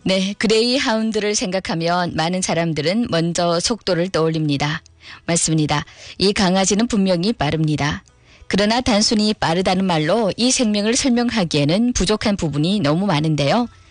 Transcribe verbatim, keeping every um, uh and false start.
네, 그레이 하운드를 생각하면 많은 사람들은 먼저 속도를 떠올립니다. 맞습니다. 이 강아지는 분명히 빠릅니다. 그러나 단순히 빠르다는 말로 이 생명을 설명하기에는 부족한 부분이 너무 많은데요.